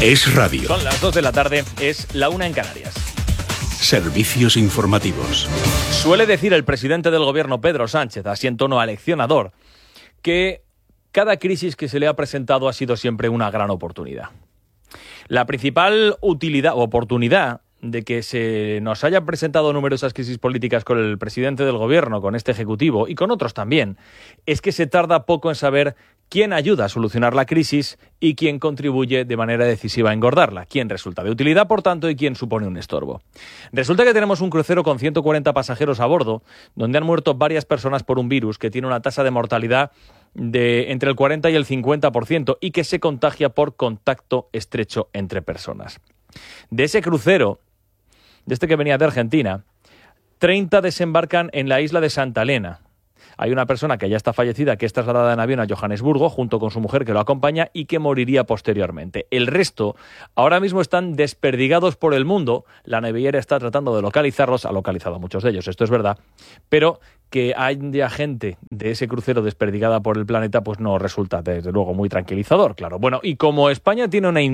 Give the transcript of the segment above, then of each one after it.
Es radio. Son las 2 de la tarde, es la 1 en Canarias. Servicios informativos. Suele decir el presidente del gobierno, Pedro Sánchez, así en tono aleccionador, que cada crisis que se le ha presentado ha sido siempre una gran oportunidad. La principal utilidad o oportunidad de que se nos hayan presentado numerosas crisis políticas con el presidente del gobierno, con este ejecutivo y con otros también, es que se tarda poco en saber quién ayuda a solucionar la crisis y quién contribuye de manera decisiva a engordarla, quién resulta de utilidad, por tanto, y quién supone un estorbo. Resulta que tenemos un crucero con 140 pasajeros a bordo, donde han muerto varias personas por un virus que tiene una tasa de mortalidad de entre el 40 y el 50% y que se contagia por contacto estrecho entre personas. De ese crucero, de este que venía de Argentina, 30 desembarcan en la isla de Santa Elena. Hay una persona que ya está fallecida, que es trasladada en avión a Johannesburgo, junto con su mujer que lo acompaña y que moriría posteriormente. El resto ahora mismo están desperdigados por el mundo. La naviera está tratando de localizarlos, ha localizado a muchos de ellos, esto es verdad, pero que haya gente de ese crucero desperdigada por el planeta, pues no resulta, desde luego, muy tranquilizador, claro. Bueno, y como España tiene una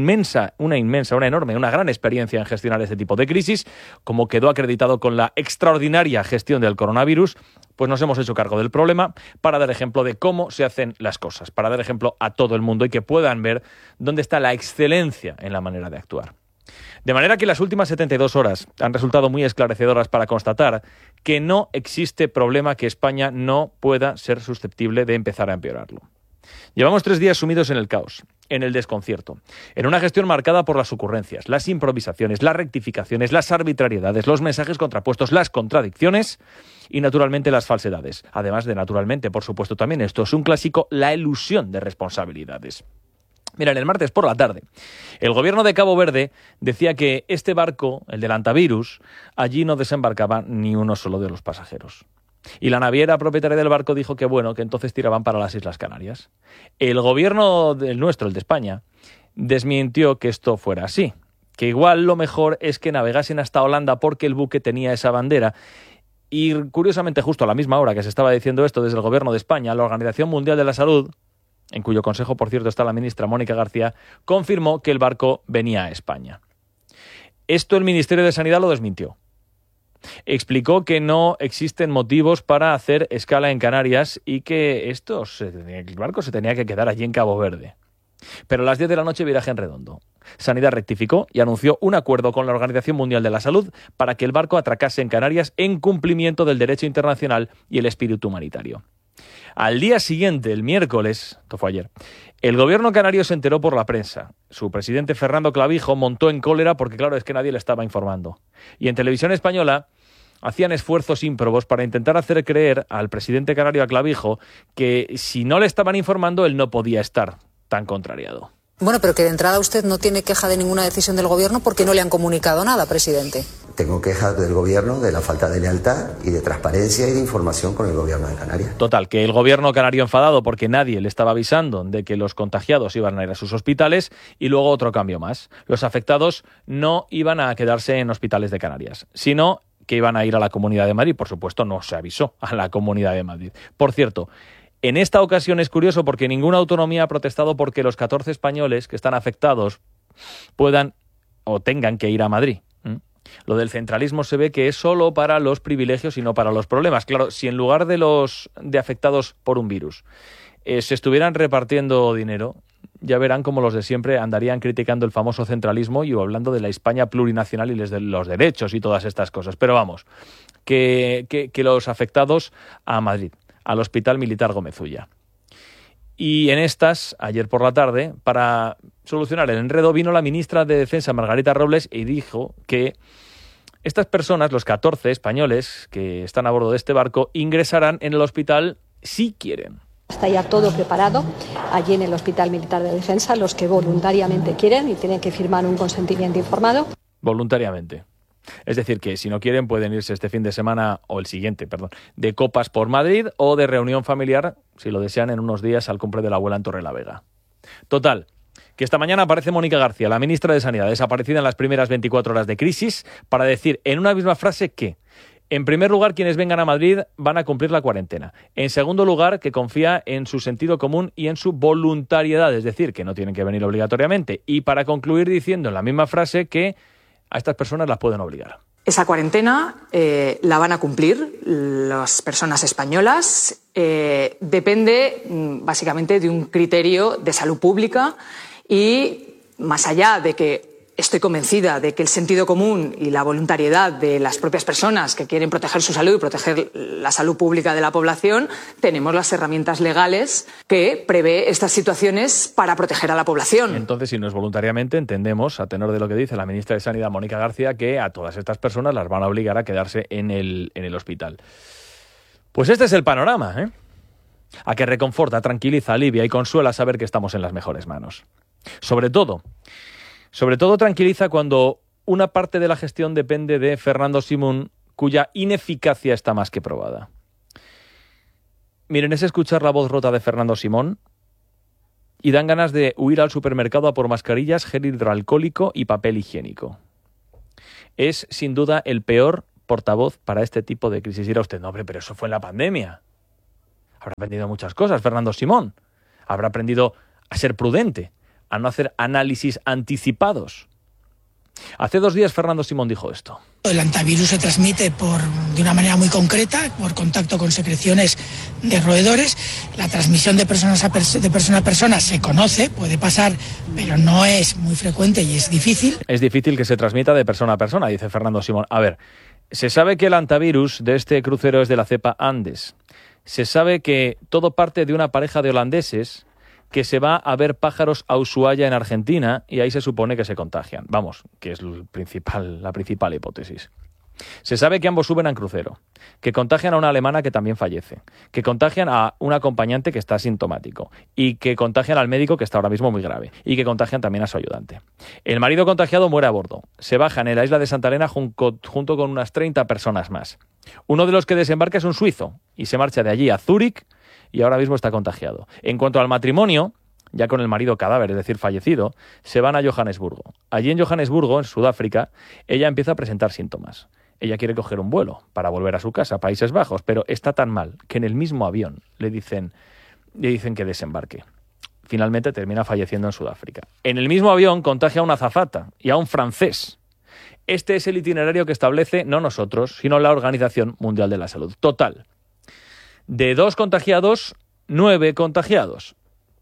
gran experiencia en gestionar este tipo de crisis, como quedó acreditado con la extraordinaria gestión del coronavirus, pues nos hemos hecho cargo del problema para dar ejemplo de cómo se hacen las cosas, para dar ejemplo a todo el mundo y que puedan ver dónde está la excelencia en la manera de actuar. De manera que las últimas 72 horas han resultado muy esclarecedoras para constatar que no existe problema que España no pueda ser susceptible de empezar a empeorarlo. Llevamos 3 días sumidos en el caos, en el desconcierto, en una gestión marcada por las ocurrencias, las improvisaciones, las rectificaciones, las arbitrariedades, los mensajes contrapuestos, las contradicciones y, naturalmente, las falsedades. Además de, naturalmente, por supuesto, también esto es un clásico, la elusión de responsabilidades. Miren, el martes por la tarde, el gobierno de Cabo Verde decía que este barco, el del Antivirus, allí no desembarcaba ni uno solo de los pasajeros. Y la naviera propietaria del barco dijo que bueno, que entonces tiraban para las Islas Canarias. El gobierno nuestro, el de España, desmintió que esto fuera así, que igual lo mejor es que navegasen hasta Holanda porque el buque tenía esa bandera. Y curiosamente, justo a la misma hora que se estaba diciendo esto desde el gobierno de España, la Organización Mundial de la Salud, en cuyo consejo, por cierto, está la ministra Mónica García, confirmó que el barco venía a España. Esto el Ministerio de Sanidad lo desmintió. Explicó que no existen motivos para hacer escala en Canarias y que el barco se tenía que quedar allí en Cabo Verde. Pero a las 10 de la noche, viraje en redondo. Sanidad rectificó y anunció un acuerdo con la Organización Mundial de la Salud para que el barco atracase en Canarias en cumplimiento del derecho internacional y el espíritu humanitario. Al día siguiente, el miércoles, esto fue ayer, el gobierno canario se enteró por la prensa. Su presidente Fernando Clavijo montó en cólera porque, claro, es que nadie le estaba informando. Y en Televisión Española hacían esfuerzos ímprobos para intentar hacer creer al presidente canario, a Clavijo, que si no le estaban informando, él no podía estar tan contrariado. Bueno, pero que de entrada usted no tiene queja de ninguna decisión del gobierno porque no le han comunicado nada, presidente. Tengo quejas del gobierno de la falta de lealtad y de transparencia y de información con el gobierno de Canarias. Total, que el gobierno canario enfadado porque nadie le estaba avisando de que los contagiados iban a ir a sus hospitales y luego otro cambio más. Los afectados no iban a quedarse en hospitales de Canarias, sino que iban a ir a la Comunidad de Madrid. Por supuesto, no se avisó a la Comunidad de Madrid. Por cierto, en esta ocasión es curioso porque ninguna autonomía ha protestado porque los 14 españoles que están afectados puedan o tengan que ir a Madrid. Lo del centralismo se ve que es solo para los privilegios y no para los problemas. Claro, si en lugar de afectados por un virus se estuvieran repartiendo dinero, ya verán cómo los de siempre andarían criticando el famoso centralismo y hablando de la España plurinacional y los derechos y todas estas cosas. Pero vamos, que los afectados a Madrid, al Hospital Militar Gómez Ulla. Y en estas, ayer por la tarde, para solucionar el enredo, vino la ministra de Defensa, Margarita Robles, y dijo que estas personas, los 14 españoles que están a bordo de este barco, ingresarán en el hospital si quieren. Está ya todo preparado allí en el Hospital Militar de Defensa, los que voluntariamente quieren y tienen que firmar un consentimiento informado. Voluntariamente. Es decir, que si no quieren pueden irse este fin de semana, o el siguiente, de copas por Madrid o de reunión familiar, si lo desean, en unos días al cumple de la abuela en Torrelavega. Total, que esta mañana aparece Mónica García, la ministra de Sanidad, desaparecida en las primeras 24 horas de crisis, para decir en una misma frase que En primer lugar, quienes vengan a Madrid van a cumplir la cuarentena. En segundo lugar, que confía en su sentido común y en su voluntariedad, es decir, que no tienen que venir obligatoriamente. Y para concluir diciendo en la misma frase que a estas personas las pueden obligar. Esa cuarentena la van a cumplir las personas españolas. Depende básicamente de un criterio de salud pública y más allá de que estoy convencida de que el sentido común y la voluntariedad de las propias personas que quieren proteger su salud y proteger la salud pública de la población, tenemos las herramientas legales que prevé estas situaciones para proteger a la población. Entonces, si no es voluntariamente, entendemos, a tenor de lo que dice la ministra de Sanidad, Mónica García, que a todas estas personas las van a obligar a quedarse en el hospital. Pues este es el panorama, ¿eh? A que reconforta, tranquiliza, alivia y consuela saber que estamos en las mejores manos. Sobre todo tranquiliza cuando una parte de la gestión depende de Fernando Simón, cuya ineficacia está más que probada. Miren, es escuchar la voz rota de Fernando Simón y dan ganas de huir al supermercado a por mascarillas, gel hidroalcohólico y papel higiénico. Es, sin duda, el peor portavoz para este tipo de crisis. Dirá usted, no, hombre, pero eso fue en la pandemia. Habrá aprendido muchas cosas, Fernando Simón. Habrá aprendido a ser prudente, a no hacer análisis anticipados. Hace 2 días Fernando Simón dijo esto. El antivirus se transmite de una manera muy concreta, por contacto con secreciones de roedores. La transmisión de persona a persona se conoce, puede pasar, pero no es muy frecuente y es difícil. Es difícil que se transmita de persona a persona, dice Fernando Simón. A ver, se sabe que el antivirus de este crucero es de la cepa Andes. Se sabe que todo parte de una pareja de holandeses que se va a ver pájaros a Ushuaia en Argentina y ahí se supone que se contagian. Vamos, que es la principal hipótesis. Se sabe que ambos suben en crucero, que contagian a una alemana que también fallece, que contagian a un acompañante que está asintomático y que contagian al médico que está ahora mismo muy grave y que contagian también a su ayudante. El marido contagiado muere a bordo. Se bajan en la isla de Santa Elena junto con unas 30 personas más. Uno de los que desembarca es un suizo y se marcha de allí a Zúrich y ahora mismo está contagiado. En cuanto al matrimonio, ya con el marido cadáver, es decir, fallecido, se van a Johannesburgo. Allí en Johannesburgo, en Sudáfrica, ella empieza a presentar síntomas. Ella quiere coger un vuelo para volver a su casa, Países Bajos, pero está tan mal que en el mismo avión le dicen que desembarque. Finalmente termina falleciendo en Sudáfrica. En el mismo avión contagia a una azafata y a un francés. Este es el itinerario que establece, no nosotros, sino la Organización Mundial de la Salud. Total. De 2 contagiados, 9 contagiados.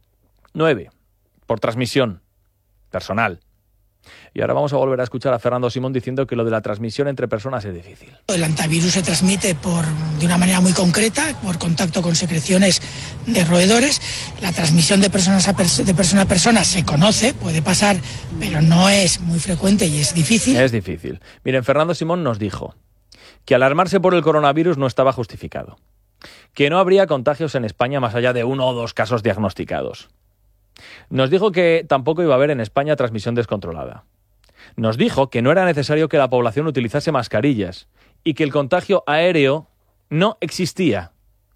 9 por transmisión personal. Y ahora vamos a volver a escuchar a Fernando Simón diciendo que lo de la transmisión entre personas es difícil. El antivirus se transmite de una manera muy concreta, por contacto con secreciones de roedores. La transmisión de persona a persona se conoce, puede pasar, pero no es muy frecuente y es difícil. Es difícil. Miren, Fernando Simón nos dijo que alarmarse por el coronavirus no estaba justificado, que no habría contagios en España más allá de 1 o 2 casos diagnosticados. Nos dijo que tampoco iba a haber en España transmisión descontrolada. Nos dijo que no era necesario que la población utilizase mascarillas y que el contagio aéreo no existía.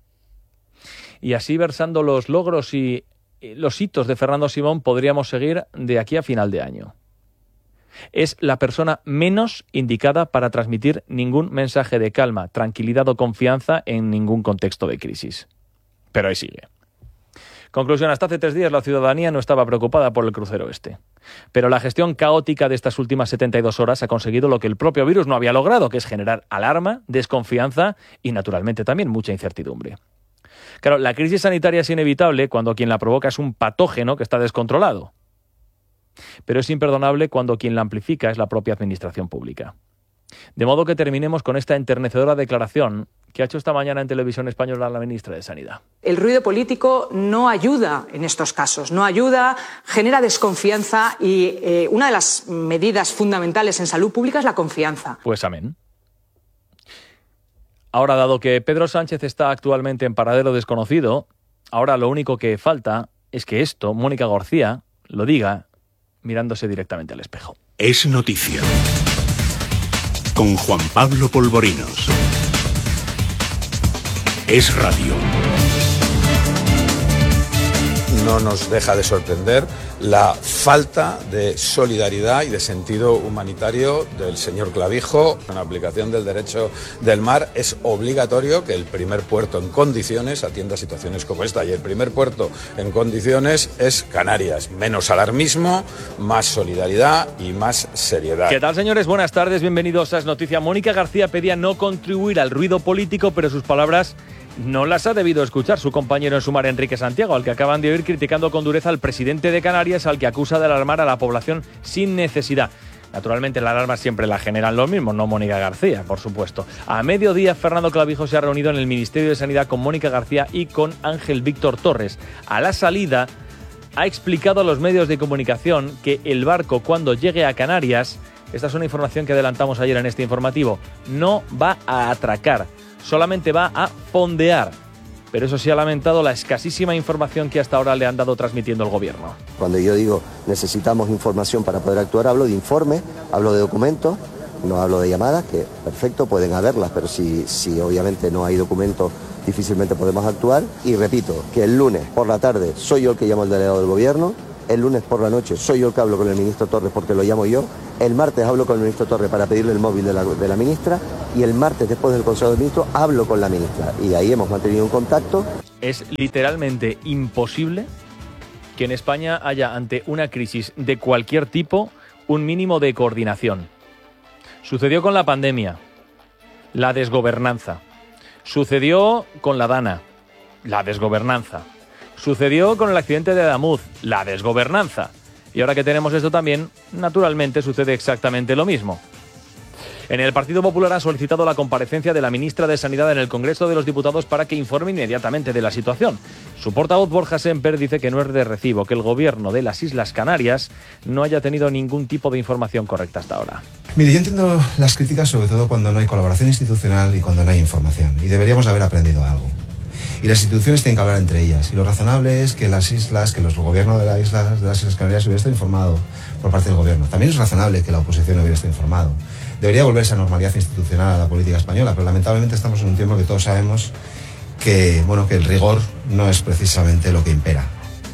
Y así, versando los logros y los hitos de Fernando Simón, podríamos seguir de aquí a final de año. Es la persona menos indicada para transmitir ningún mensaje de calma, tranquilidad o confianza en ningún contexto de crisis. Pero ahí sigue. Conclusión, hasta hace 3 días la ciudadanía no estaba preocupada por el crucero este. Pero la gestión caótica de estas últimas 72 horas ha conseguido lo que el propio virus no había logrado, que es generar alarma, desconfianza y, naturalmente, también mucha incertidumbre. Claro, la crisis sanitaria es inevitable cuando quien la provoca es un patógeno que está descontrolado. Pero es imperdonable cuando quien la amplifica es la propia administración pública. De modo que terminemos con esta enternecedora declaración que ha hecho esta mañana en Televisión Española la ministra de Sanidad. El ruido político no ayuda en estos casos, no ayuda, genera desconfianza y una de las medidas fundamentales en salud pública es la confianza. Pues amén. Ahora, dado que Pedro Sánchez está actualmente en paradero desconocido, ahora lo único que falta es que esto, Mónica García, lo diga mirándose directamente al espejo. Es noticia. Con Juan Pablo Polvorinos. Es radio. No nos deja de sorprender la falta de solidaridad y de sentido humanitario del señor Clavijo. En la aplicación del derecho del mar es obligatorio que el primer puerto en condiciones atienda situaciones como esta, y el primer puerto en condiciones es Canarias. Menos alarmismo, más solidaridad y más seriedad. ¿Qué tal, señores? Buenas tardes, bienvenidos a Es Noticia. Mónica García pedía no contribuir al ruido político, pero sus palabras no las ha debido escuchar su compañero en Sumar, Enrique Santiago, al que acaban de oír criticando con dureza al presidente de Canarias, al que acusa de alarmar a la población sin necesidad. Naturalmente la alarma siempre la generan los mismos, no Mónica García, por supuesto. A mediodía, Fernando Clavijo se ha reunido en el Ministerio de Sanidad con Mónica García y con Ángel Víctor Torres. A la salida, ha explicado a los medios de comunicación que el barco, cuando llegue a Canarias, esta es una información que adelantamos ayer en este informativo, no va a atracar, solamente va a fondear. Pero eso sí, ha lamentado la escasísima información que hasta ahora le han dado transmitiendo el gobierno. Cuando yo digo necesitamos información para poder actuar, hablo de informe, hablo de documentos, no hablo de llamadas, que perfecto, pueden haberlas, pero si obviamente no hay documentos, difícilmente podemos actuar. Y repito, que el lunes por la tarde soy yo el que llamo al delegado del gobierno, el lunes por la noche soy yo el que hablo con el ministro Torres porque lo llamo yo, el martes hablo con el ministro Torres para pedirle el móvil de la ministra, y el martes, después del Consejo de Ministros, hablo con la ministra. Y ahí hemos mantenido un contacto. Es literalmente imposible que en España haya, ante una crisis de cualquier tipo, un mínimo de coordinación. Sucedió con la pandemia, la desgobernanza. Sucedió con la Dana, la desgobernanza. Sucedió con el accidente de Adamuz, la desgobernanza. Y ahora que tenemos esto también, naturalmente sucede exactamente lo mismo. En el Partido Popular ha solicitado la comparecencia de la ministra de Sanidad en el Congreso de los Diputados para que informe inmediatamente de la situación. Su portavoz, Borja Semper, dice que no es de recibo que el gobierno de las Islas Canarias no haya tenido ningún tipo de información correcta hasta ahora. Mire, yo entiendo las críticas sobre todo cuando no hay colaboración institucional y cuando no hay información. Y deberíamos haber aprendido algo. Y las instituciones tienen que hablar entre ellas. Y lo razonable es que las islas, que los gobiernos de las Islas Canarias hubiera estado informado por parte del gobierno. También es razonable que la oposición hubiera estado informado. Debería volverse a normalidad institucional a la política española, pero lamentablemente estamos en un tiempo que todos sabemos que el rigor no es precisamente lo que impera.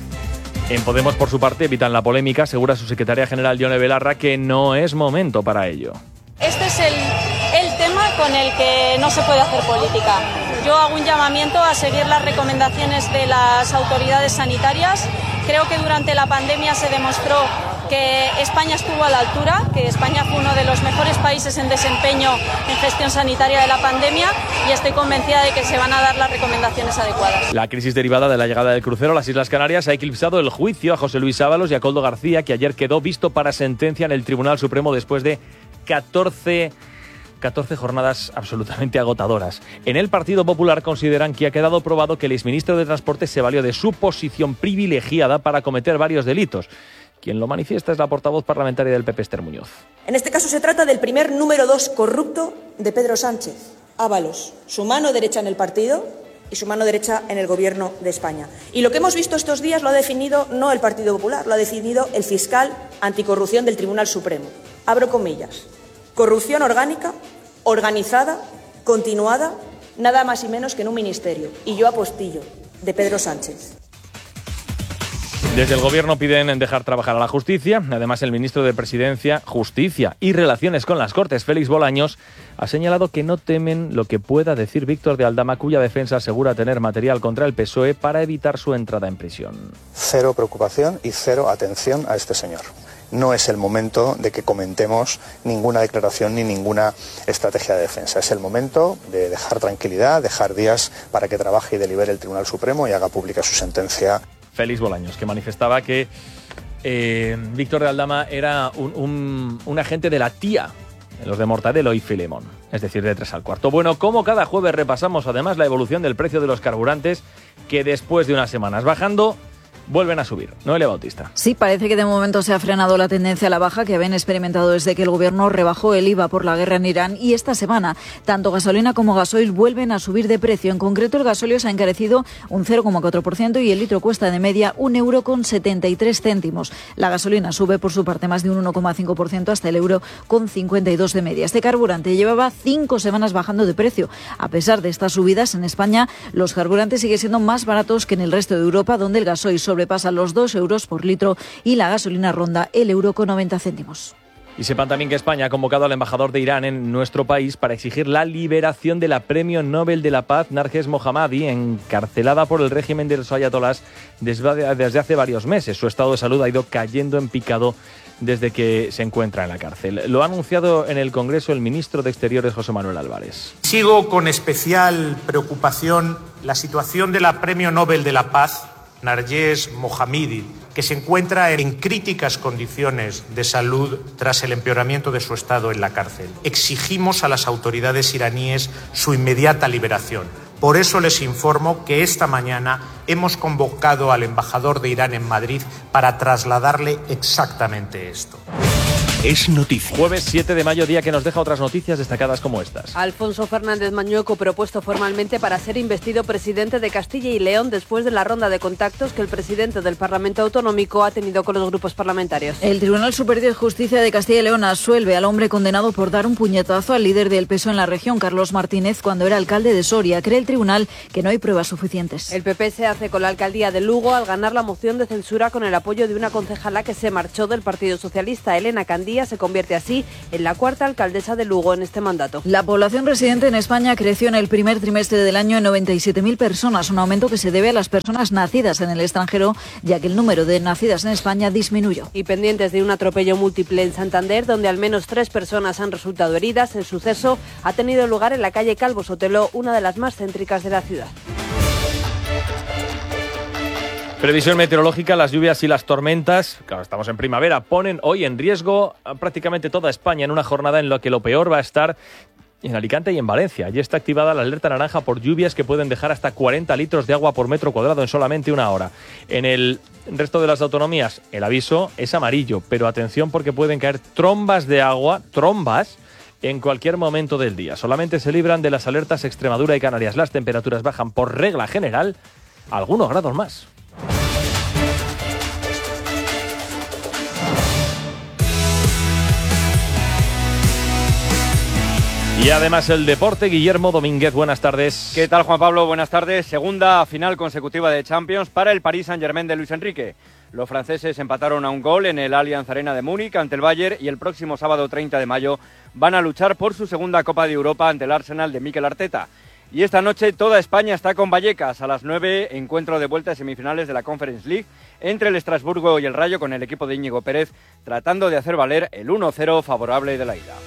En Podemos, por su parte, evitan la polémica, asegura su secretaria general, Yone Belarra, que no es momento para ello. Este es el tema con el que no se puede hacer política. Yo hago un llamamiento a seguir las recomendaciones de las autoridades sanitarias. Creo que durante la pandemia se demostró que España estuvo a la altura, que España fue uno de los mejores países en desempeño en gestión sanitaria de la pandemia, y estoy convencida de que se van a dar las recomendaciones adecuadas. La crisis derivada de la llegada del crucero a las Islas Canarias ha eclipsado el juicio a José Luis Ábalos y a Koldo García, que ayer quedó visto para sentencia en el Tribunal Supremo después de 14 jornadas absolutamente agotadoras. En el Partido Popular consideran que ha quedado probado que el exministro de Transporte se valió de su posición privilegiada para cometer varios delitos. Quien lo manifiesta es la portavoz parlamentaria del PP, Esther Muñoz. En este caso se trata del primer número 2 corrupto de Pedro Sánchez, Ábalos, su mano derecha en el partido y su mano derecha en el Gobierno de España. Y lo que hemos visto estos días lo ha definido no el Partido Popular, lo ha definido el fiscal anticorrupción del Tribunal Supremo. Abro comillas. Corrupción orgánica, organizada, continuada, nada más y menos que en un ministerio. Y yo apostillo, de Pedro Sánchez. Desde el Gobierno piden dejar trabajar a la justicia. Además, el ministro de Presidencia, Justicia y Relaciones con las Cortes, Félix Bolaños, ha señalado que no temen lo que pueda decir Víctor de Aldama, cuya defensa asegura tener material contra el PSOE para evitar su entrada en prisión. Cero preocupación y cero atención a este señor. No es el momento de que comentemos ninguna declaración ni ninguna estrategia de defensa. Es el momento de dejar tranquilidad, dejar días para que trabaje y delibere el Tribunal Supremo y haga pública su sentencia. Félix Bolaños, que manifestaba que Víctor de Aldama era un agente de la tía, los de Mortadelo y Filemón, es decir, de 3 al cuarto. Bueno, como cada jueves repasamos además la evolución del precio de los carburantes, que después de unas semanas bajando, vuelven a subir. Noelia Bautista. Sí, parece que de momento se ha frenado la tendencia a la baja que habían experimentado desde que el gobierno rebajó el IVA por la guerra en Irán, y esta semana tanto gasolina como gasoil vuelven a subir de precio. En concreto, el gasóleo se ha encarecido un 0,4% y el litro cuesta de media 1,73 €. La gasolina sube por su parte más de un 1,5% hasta el €1,52 de media. Este carburante llevaba 5 semanas bajando de precio. A pesar de estas subidas, en España los carburantes siguen siendo más baratos que en el resto de Europa, donde el gasoil sobre sobrepasa los 2 euros por litro y la gasolina ronda el €1,90. Y sepan también que España ha convocado al embajador de Irán en nuestro país para exigir la liberación de la Premio Nobel de la Paz Narges Mohammadi, encarcelada por el régimen de los ayatolás desde hace varios meses. Su estado de salud ha ido cayendo en picado desde que se encuentra en la cárcel. Lo ha anunciado en el Congreso el ministro de Exteriores, José Manuel Álvarez. Sigo con especial preocupación la situación de la Premio Nobel de la Paz Narges Mohammadi, que se encuentra en críticas condiciones de salud tras el empeoramiento de su estado en la cárcel. Exigimos a las autoridades iraníes su inmediata liberación. Por eso les informo que esta mañana hemos convocado al embajador de Irán en Madrid para trasladarle exactamente esto. Es noticia. Jueves 7 de mayo, día que nos deja otras noticias destacadas como estas. Alfonso Fernández Mañueco propuesto formalmente para ser investido presidente de Castilla y León después de la ronda de contactos que el presidente del Parlamento Autonómico ha tenido con los grupos parlamentarios. El Tribunal Superior de Justicia de Castilla y León absuelve al hombre condenado por dar un puñetazo al líder del PSOE en la región, Carlos Martínez, cuando era alcalde de Soria. Cree el tribunal que no hay pruebas suficientes. El PP se hace con la alcaldía de Lugo al ganar la moción de censura con el apoyo de una concejala que se marchó del Partido Socialista. Elena Candía se convierte así en la cuarta alcaldesa de Lugo en este mandato. La población residente en España creció en el primer trimestre del año en 97.000 personas, un aumento que se debe a las personas nacidas en el extranjero, ya que el número de nacidas en España disminuyó. Y pendientes de un atropello múltiple en Santander, donde al menos 3 personas han resultado heridas, el suceso ha tenido lugar en la calle Calvo Sotelo, una de las más céntricas de la ciudad. Previsión meteorológica, las lluvias y las tormentas, claro, estamos en primavera, ponen hoy en riesgo a prácticamente toda España en una jornada en la que lo peor va a estar en Alicante y en Valencia. Ya está activada la alerta naranja por lluvias que pueden dejar hasta 40 litros de agua por metro cuadrado en solamente una hora. En el resto de las autonomías, el aviso es amarillo, pero atención porque pueden caer trombas de agua, en cualquier momento del día. Solamente se libran de las alertas Extremadura y Canarias. Las temperaturas bajan por regla general algunos grados más. Y además el deporte, Guillermo Domínguez, buenas tardes. ¿Qué tal, Juan Pablo? Buenas tardes. Segunda final consecutiva de Champions para el Paris Saint-Germain de Luis Enrique. Los franceses empataron a un gol en el Allianz Arena de Múnich ante el Bayern y el próximo sábado 30 de mayo van a luchar por su segunda Copa de Europa ante el Arsenal de Mikel Arteta. Y esta noche toda España está con Vallecas. A las 9, encuentro de vuelta a semifinales de la Conference League entre el Estrasburgo y el Rayo, con el equipo de Íñigo Pérez tratando de hacer valer el 1-0 favorable de la ida.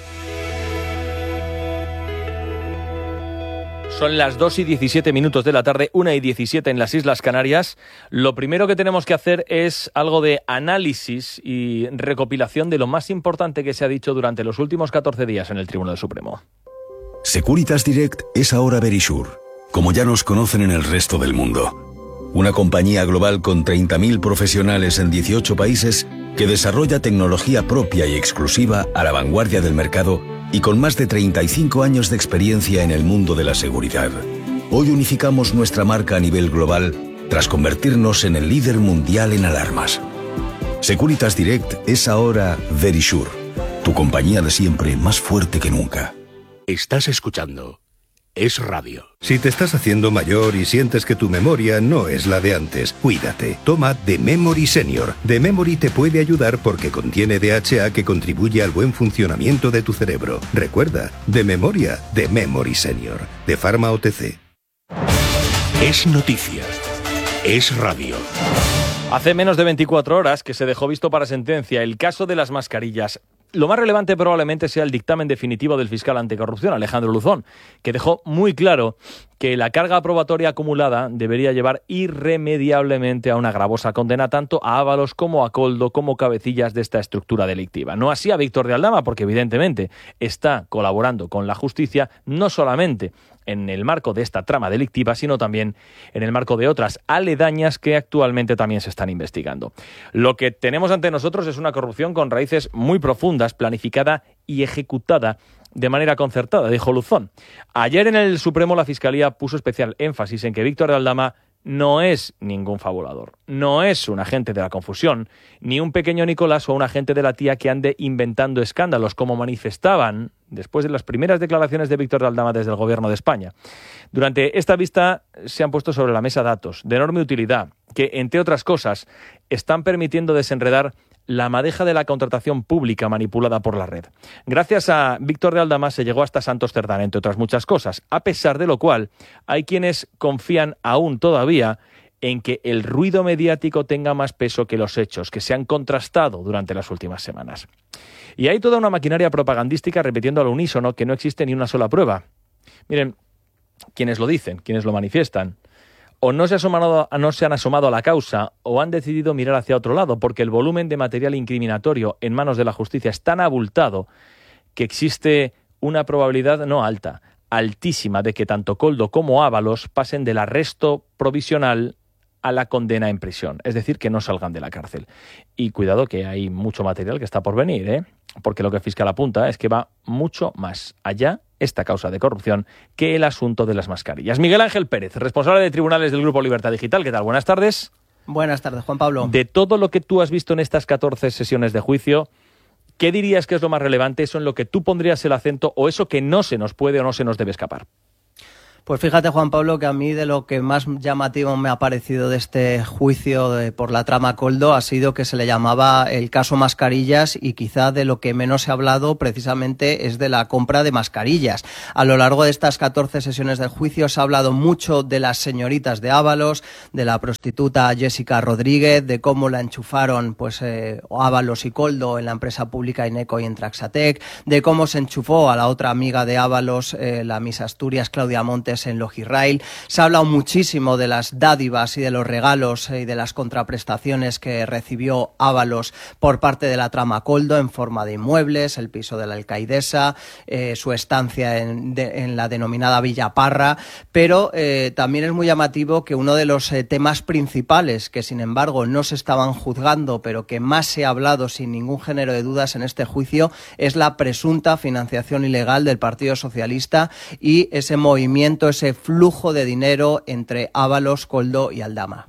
Son las 2:17 de la tarde, 1:17 en las Islas Canarias. Lo primero que tenemos que hacer es algo de análisis y recopilación de lo más importante que se ha dicho durante los últimos 14 días en el Tribunal Supremo. Securitas Direct es ahora Verisure, como ya nos conocen en el resto del mundo. Una compañía global con 30.000 profesionales en 18 países que desarrolla tecnología propia y exclusiva a la vanguardia del mercado y con más de 35 años de experiencia en el mundo de la seguridad. Hoy unificamos nuestra marca a nivel global tras convertirnos en el líder mundial en alarmas. Securitas Direct es ahora Verisure, tu compañía de siempre más fuerte que nunca. Estás escuchando Es Radio. Si te estás haciendo mayor y sientes que tu memoria no es la de antes, cuídate. Toma The Memory Senior. The Memory te puede ayudar porque contiene DHA que contribuye al buen funcionamiento de tu cerebro. Recuerda, de memoria, The Memory Senior. De Pharma OTC. Es noticia. Es radio. Hace menos de 24 horas que se dejó visto para sentencia el caso de las mascarillas. Lo más relevante probablemente sea el dictamen definitivo del fiscal anticorrupción, Alejandro Luzón, que dejó muy claro que la carga probatoria acumulada debería llevar irremediablemente a una gravosa condena tanto a Ábalos como a Koldo como cabecillas de esta estructura delictiva. No así a Víctor de Aldama, porque evidentemente está colaborando con la justicia no solamente en el marco de esta trama delictiva, sino también en el marco de otras aledañas que actualmente también se están investigando. Lo que tenemos ante nosotros es una corrupción con raíces muy profundas, planificada y ejecutada de manera concertada, dijo Luzón. Ayer en el Supremo la Fiscalía puso especial énfasis en que Víctor de Aldama no es ningún fabulador, no es un agente de la confusión, ni un pequeño Nicolás o un agente de la tía que ande inventando escándalos, como manifestaban después de las primeras declaraciones de Víctor de Aldama desde el Gobierno de España. Durante esta vista se han puesto sobre la mesa datos de enorme utilidad que, entre otras cosas, están permitiendo desenredar la madeja de la contratación pública manipulada por la red. Gracias a Víctor de Aldama se llegó hasta Santos Cerdán, entre otras muchas cosas, a pesar de lo cual hay quienes confían aún todavía en que el ruido mediático tenga más peso que los hechos, que se han contrastado durante las últimas semanas. Y hay toda una maquinaria propagandística repitiendo al unísono que no existe ni una sola prueba. Miren, quienes lo dicen, quienes lo manifiestan, o no se han asomado a la causa o han decidido mirar hacia otro lado, porque el volumen de material incriminatorio en manos de la justicia es tan abultado que existe una probabilidad no alta, altísima, de que tanto Koldo como Ábalos pasen del arresto provisional a la condena en prisión, es decir, que no salgan de la cárcel. Y cuidado que hay mucho material que está por venir, porque lo que el fiscal apunta es que va mucho más allá esta causa de corrupción que el asunto de las mascarillas. Miguel Ángel Pérez, responsable de tribunales del Grupo Libertad Digital. ¿Qué tal? Buenas tardes. Buenas tardes, Juan Pablo. De todo lo que tú has visto en estas 14 sesiones de juicio, ¿qué dirías que es lo más relevante? ¿Eso en lo que tú pondrías el acento o eso que no se nos puede o no se nos debe escapar? Pues fíjate, Juan Pablo, que a mí de lo que más llamativo me ha parecido de este juicio por la trama Koldo ha sido que se le llamaba el caso mascarillas, y quizá de lo que menos se ha hablado precisamente es de la compra de mascarillas. A lo largo de estas 14 sesiones del juicio se ha hablado mucho de las señoritas de Ábalos, de la prostituta Jessica Rodríguez, de cómo la enchufaron Ábalos y Koldo en la empresa pública Ineco y en Traxatec, de cómo se enchufó a la otra amiga de Ábalos, la Miss Asturias Claudia Montes, en Logirrail. Se ha hablado muchísimo de las dádivas y de los regalos y de las contraprestaciones que recibió Ábalos por parte de la trama Koldo en forma de inmuebles, el piso de la alcaidesa, su estancia en la denominada Villa Parra, pero también es muy llamativo que uno de los temas principales que sin embargo no se estaban juzgando pero que más se ha hablado sin ningún género de dudas en este juicio es la presunta financiación ilegal del Partido Socialista y ese movimiento, ese flujo de dinero entre Ábalos, Koldo y Aldama.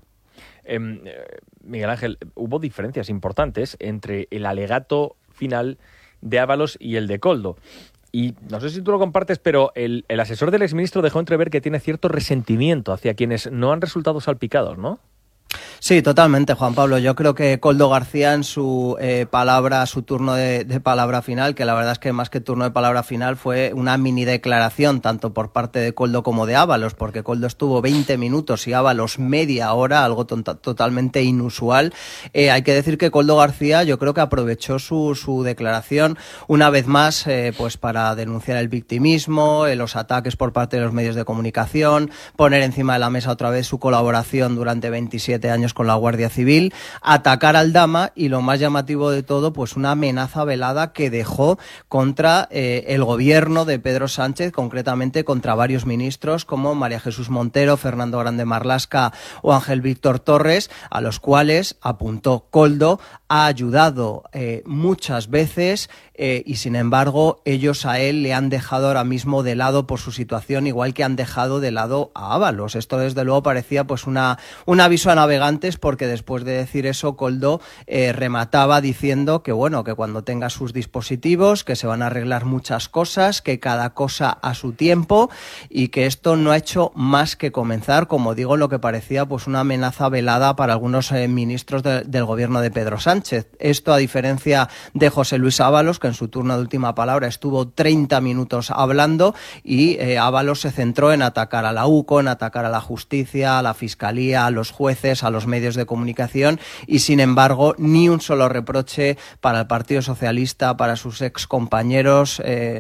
Miguel Ángel, hubo diferencias importantes entre el alegato final de Ábalos y el de Koldo. Y no sé si tú lo compartes, pero el asesor del exministro dejó entrever que tiene cierto resentimiento hacia quienes no han resultado salpicados, ¿no? Sí, totalmente, Juan Pablo. Yo creo que Koldo García en su su turno de palabra final, que la verdad es que más que turno de palabra final fue una mini declaración, tanto por parte de Koldo como de Ábalos, porque Koldo estuvo 20 minutos y Ábalos media hora, algo totalmente inusual. Hay que decir que Koldo García yo creo que aprovechó su declaración una vez más para denunciar el victimismo, los ataques por parte de los medios de comunicación, poner encima de la mesa otra vez su colaboración durante 27 años con la Guardia Civil, atacar al Aldama y lo más llamativo de todo, pues una amenaza velada que dejó contra el gobierno de Pedro Sánchez, concretamente contra varios ministros como María Jesús Montero, Fernando Grande Marlaska o Ángel Víctor Torres, a los cuales, apuntó Koldo, ha ayudado muchas veces y sin embargo ellos a él le han dejado ahora mismo de lado por su situación, igual que han dejado de lado a Ábalos. Esto desde luego parecía pues un aviso a navegantes, porque después de decir eso Koldo remataba diciendo que que cuando tenga sus dispositivos, que se van a arreglar muchas cosas, que cada cosa a su tiempo y que esto no ha hecho más que comenzar, como digo, lo que parecía pues una amenaza velada para algunos ministros del gobierno de Pedro Sánchez. Esto a diferencia de José Luis Ábalos, que en su turno de última palabra estuvo 30 minutos hablando y Ábalos se centró en atacar a la UCO, en atacar a la justicia, a la fiscalía, a los jueces, a los medios de comunicación y sin embargo ni un solo reproche para el Partido Socialista, para sus excompañeros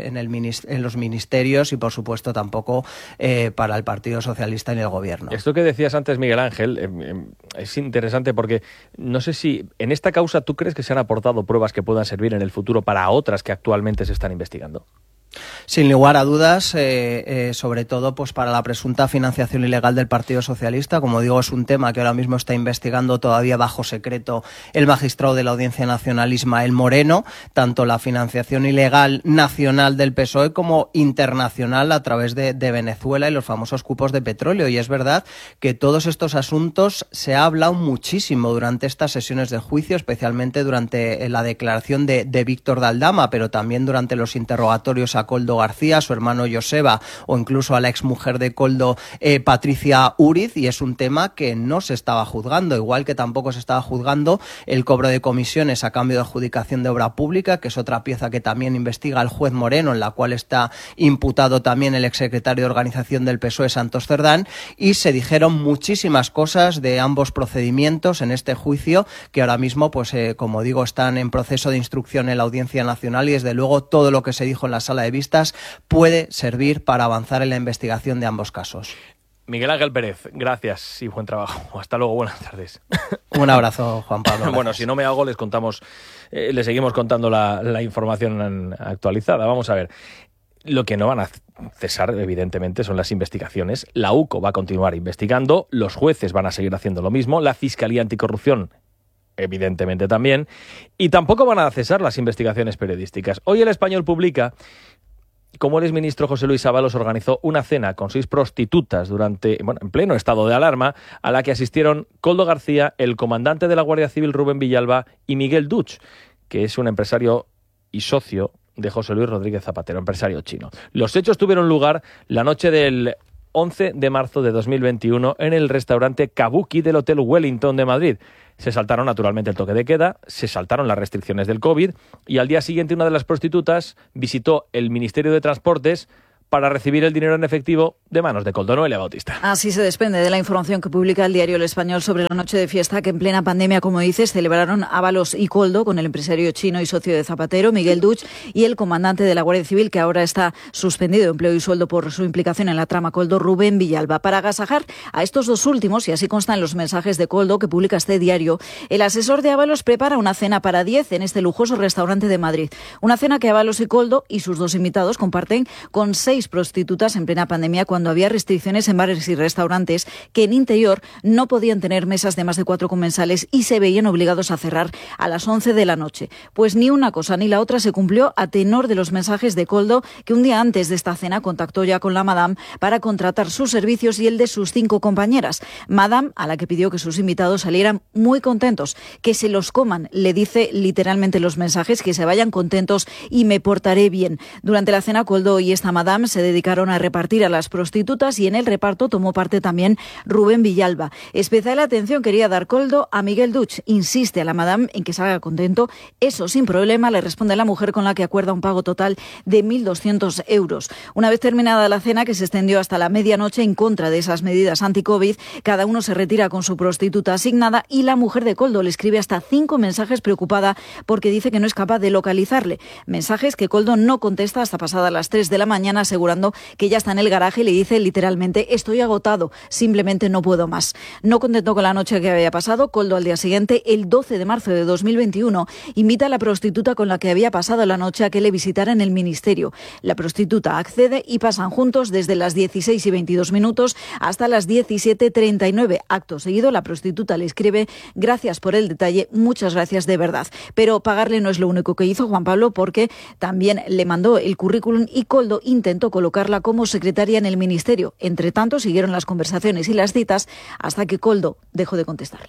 en los ministerios y por supuesto tampoco para el Partido Socialista ni el gobierno. Esto que decías antes, Miguel Ángel, es interesante porque no sé si en esta causa tú crees que se han aportado pruebas que puedan servir en el futuro para otras que actualmente se están investigando. Sin lugar a dudas, sobre todo pues para la presunta financiación ilegal del Partido Socialista. Como digo, es un tema que ahora mismo está investigando todavía bajo secreto el magistrado de la Audiencia Nacional, Ismael Moreno, tanto la financiación ilegal nacional del PSOE como internacional a través de Venezuela y los famosos cupos de petróleo. Y es verdad que todos estos asuntos se ha hablado muchísimo durante estas sesiones de juicio, especialmente durante la declaración de Víctor de Aldama, pero también durante los interrogatorios a Koldo García, su hermano Joseba, o incluso a la exmujer de Koldo, Patricia Úriz, y es un tema que no se estaba juzgando, igual que tampoco se estaba juzgando el cobro de comisiones a cambio de adjudicación de obra pública, que es otra pieza que también investiga el juez Moreno, en la cual está imputado también el exsecretario de organización del PSOE, Santos Cerdán, y se dijeron muchísimas cosas de ambos procedimientos en este juicio, que ahora mismo, pues como digo, están en proceso de instrucción en la Audiencia Nacional, y desde luego todo lo que se dijo en la sala de vistas puede servir para avanzar en la investigación de ambos casos. Miguel Ángel Pérez, gracias y buen trabajo. Hasta luego, buenas tardes. Un abrazo, Juan Pablo. Bueno, si no me hago, les seguimos contando la información actualizada. Vamos a ver. Lo que no van a cesar, evidentemente, son las investigaciones. La UCO va a continuar investigando, los jueces van a seguir haciendo lo mismo, la Fiscalía Anticorrupción evidentemente también, y tampoco van a cesar las investigaciones periodísticas. Hoy El Español publica cómo el exministro José Luis Ábalos organizó una cena con 6 prostitutas en pleno estado de alarma, a la que asistieron Koldo García, el comandante de la Guardia Civil Rubén Villalba y Miguel Duch, que es un empresario y socio de José Luis Rodríguez Zapatero, empresario chino. Los hechos tuvieron lugar la noche del 11 de marzo de 2021 en el restaurante Kabuki del Hotel Wellington de Madrid. Se saltaron naturalmente el toque de queda, se saltaron las restricciones del COVID y al día siguiente una de las prostitutas visitó el Ministerio de Transportes para recibir el dinero en efectivo de manos de Koldo. Noelia Bautista. Así se desprende de la información que publica el diario El Español sobre la noche de fiesta que en plena pandemia, como dices, celebraron Ábalos y Koldo con el empresario chino y socio de Zapatero, Miguel Duch, y el comandante de la Guardia Civil, que ahora está suspendido de empleo y sueldo por su implicación en la trama Koldo, Rubén Villalba. Para agasajar a estos dos últimos, y así constan los mensajes de Koldo que publica este diario, el asesor de Ábalos prepara una cena para 10 en este lujoso restaurante de Madrid. Una cena que Ábalos y Koldo y sus dos invitados comparten con 6 prostitutas en plena pandemia, cuando había restricciones en bares y restaurantes que en interior no podían tener mesas de más de 4 comensales y se veían obligados a cerrar a las 11 de la noche. Pues ni una cosa ni la otra se cumplió a tenor de los mensajes de Koldo, que un día antes de esta cena contactó ya con la Madame para contratar sus servicios y el de sus 5 compañeras. Madame, a la que pidió que sus invitados salieran muy contentos, que se los coman, le dice literalmente los mensajes, que se vayan contentos y me portaré bien. Durante la cena, Koldo y esta Madame se dedicaron a repartir a las prostitutas y en el reparto tomó parte también Rubén Villalba. Especial atención quería dar Koldo a Miguel Duch. Insiste a la Madame en que salga contento. Eso sin problema, le responde la mujer, con la que acuerda un pago total de 1.200 euros. Una vez terminada la cena, que se extendió hasta la medianoche en contra de esas medidas anti-COVID, cada uno se retira con su prostituta asignada y la mujer de Koldo le escribe hasta 5 mensajes preocupada porque dice que no es capaz de localizarle. Mensajes que Koldo no contesta hasta pasadas las 3 de la mañana, asegurando que ya está en el garaje y le dice literalmente: estoy agotado, simplemente no puedo más. No contento con la noche que había pasado, Koldo al día siguiente, el 12 de marzo de 2021, invita a la prostituta con la que había pasado la noche a que le visitara en el ministerio. La prostituta accede y pasan juntos desde las 16:22 hasta las 17:39. Acto seguido, la prostituta le escribe: gracias por el detalle, muchas gracias de verdad. Pero pagarle no es lo único que hizo Juan Pablo, porque también le mandó el currículum y Koldo intentó colocarla como secretaria en el ministerio. Entre tanto, siguieron las conversaciones y las citas hasta que Koldo dejó de contestarle.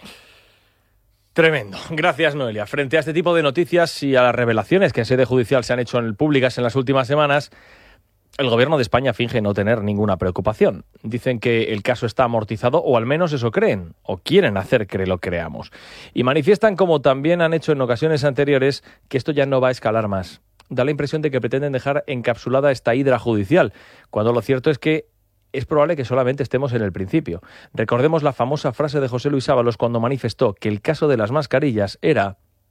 Tremendo. Gracias, Noelia. Frente a este tipo de noticias y a las revelaciones que en sede judicial se han hecho públicas en las últimas semanas, el gobierno de España finge no tener ninguna preocupación. Dicen que el caso está amortizado, o al menos eso creen, o quieren hacer que lo creamos. Y manifiestan, como también han hecho en ocasiones anteriores, que esto ya no va a escalar más. Da la impresión de que pretenden dejar encapsulada esta hidra judicial, cuando lo cierto es que es probable que solamente estemos en el principio. Recordemos la famosa frase de José Luis Ábalos cuando manifestó que el caso de las mascarillas era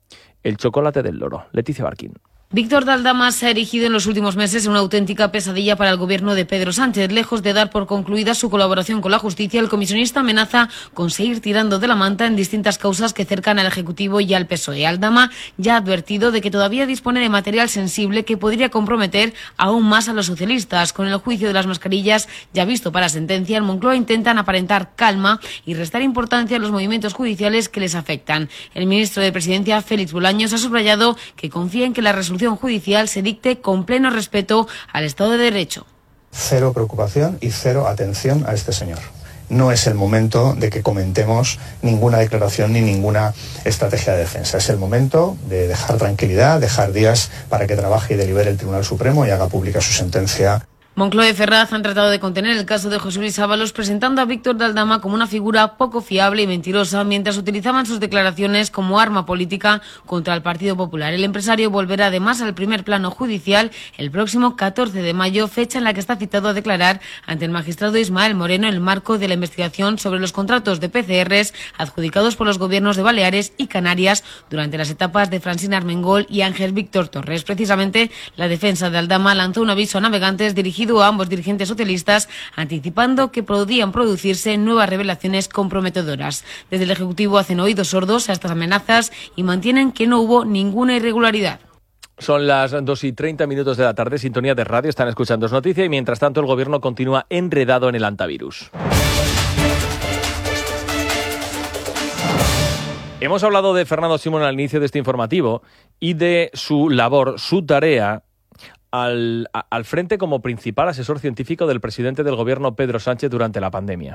el chocolate del loro. Leticia Barquín. Víctor de Aldama se ha erigido en los últimos meses en una auténtica pesadilla para el gobierno de Pedro Sánchez. Lejos de dar por concluida su colaboración con la justicia, el comisionista amenaza con seguir tirando de la manta en distintas causas que cercan al Ejecutivo y al PSOE. Aldama ya ha advertido de que todavía dispone de material sensible que podría comprometer aún más a los socialistas. Con el juicio de las mascarillas ya visto para sentencia, en Moncloa intentan aparentar calma y restar importancia a los movimientos judiciales que les afectan. El ministro de Presidencia, Félix Bolaños, ha subrayado que confía en que la resolución judicial se dicte con pleno respeto al Estado de Derecho. Cero preocupación y cero atención a este señor. No es el momento de que comentemos ninguna declaración ni ninguna estrategia de defensa. Es el momento de dejar tranquilidad, dejar días para que trabaje y delibere el Tribunal Supremo y haga pública su sentencia. Moncloa y Ferraz han tratado de contener el caso de José Luis Ábalos, presentando a Víctor de Aldama como una figura poco fiable y mentirosa, mientras utilizaban sus declaraciones como arma política contra el Partido Popular. El empresario volverá además al primer plano judicial el próximo 14 de mayo, fecha en la que está citado a declarar ante el magistrado Ismael Moreno en el marco de la investigación sobre los contratos de PCRs adjudicados por los gobiernos de Baleares y Canarias durante las etapas de Francina Armengol y Ángel Víctor Torres. Precisamente, la defensa de Aldama lanzó un aviso a navegantes dirigido a ambos dirigentes socialistas, anticipando que podían producirse nuevas revelaciones comprometedoras. Desde el Ejecutivo hacen oídos sordos a estas amenazas y mantienen que no hubo ninguna irregularidad. Son las 2:30 de la tarde, sintonía de radio, están escuchando Es Noticia y mientras tanto el gobierno continúa enredado en el antivirus. Hemos hablado de Fernando Simón al inicio de este informativo y de su labor, su tarea al frente como principal asesor científico del presidente del gobierno Pedro Sánchez durante la pandemia.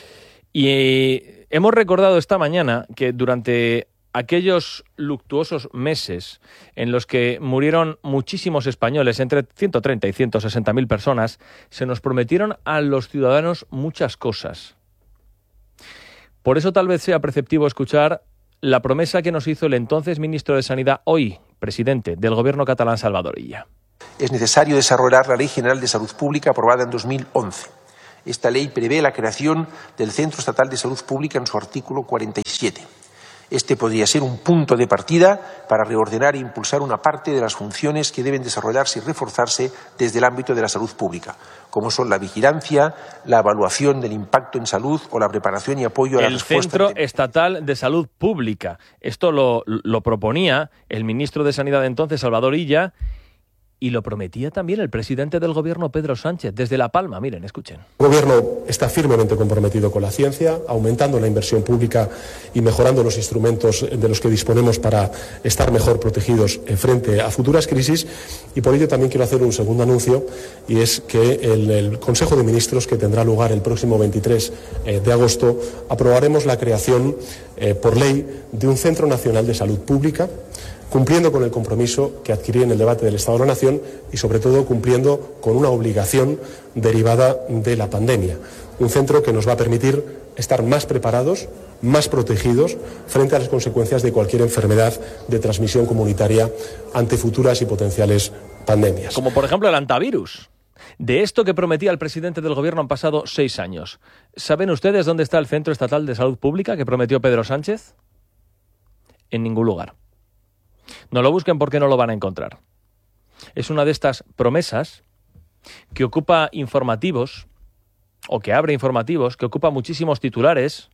Y hemos recordado esta mañana que durante aquellos luctuosos meses en los que murieron muchísimos españoles, entre 130 y 160.000 personas, se nos prometieron a los ciudadanos muchas cosas. Por eso tal vez sea preceptivo escuchar la promesa que nos hizo el entonces ministro de Sanidad, hoy presidente del gobierno catalán, Salvador Illa. Es necesario desarrollar la Ley General de Salud Pública aprobada en 2011. Esta ley prevé la creación del Centro Estatal de Salud Pública en su artículo 47. Este podría ser un punto de partida para reordenar e impulsar una parte de las funciones que deben desarrollarse y reforzarse desde el ámbito de la salud pública, como son la vigilancia, la evaluación del impacto en salud o la preparación y apoyo a la respuesta. El Centro Estatal de Salud Pública. Esto lo proponía el ministro de Sanidad de entonces, Salvador Illa, y lo prometía también el presidente del gobierno, Pedro Sánchez, desde La Palma. Miren, escuchen. El gobierno está firmemente comprometido con la ciencia, aumentando la inversión pública y mejorando los instrumentos de los que disponemos para estar mejor protegidos frente a futuras crisis. Y por ello también quiero hacer un segundo anuncio, y es que en el Consejo de Ministros, que tendrá lugar el próximo 23 de agosto, aprobaremos la creación por ley de un Centro Nacional de Salud Pública, cumpliendo con el compromiso que adquirí en el debate del Estado de la Nación y, sobre todo, cumpliendo con una obligación derivada de la pandemia. Un centro que nos va a permitir estar más preparados, más protegidos frente a las consecuencias de cualquier enfermedad de transmisión comunitaria ante futuras y potenciales pandemias. Como, por ejemplo, el antivirus. De esto que prometía el presidente del gobierno han pasado 6 años. ¿Saben ustedes dónde está el Centro Estatal de Salud Pública que prometió Pedro Sánchez? En ningún lugar. No lo busquen porque no lo van a encontrar. Es una de estas promesas que ocupa informativos, o que abre informativos, que ocupa muchísimos titulares,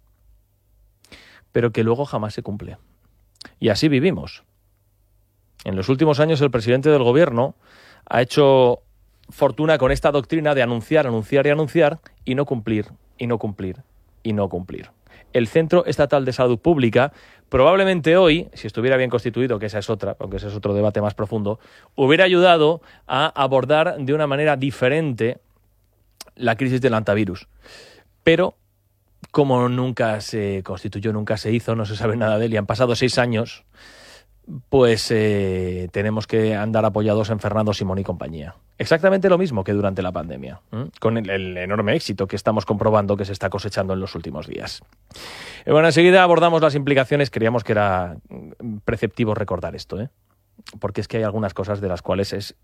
pero que luego jamás se cumple. Y así vivimos. En los últimos años el presidente del gobierno ha hecho fortuna con esta doctrina de anunciar, anunciar y anunciar, y no cumplir, y no cumplir, y no cumplir. El Centro Estatal de Salud Pública, probablemente hoy, si estuviera bien constituido, que esa es otra, aunque ese es otro debate más profundo, hubiera ayudado a abordar de una manera diferente la crisis del antivirus. Pero, como nunca se constituyó, nunca se hizo, no se sabe nada de él, y han pasado 6 años, pues tenemos que andar apoyados en Fernando Simón y compañía. Exactamente lo mismo que durante la pandemia, con el enorme éxito que estamos comprobando que se está cosechando en los últimos días. Bueno, enseguida abordamos las implicaciones. Creíamos que era preceptivo recordar esto, porque es que hay algunas cosas de las cuales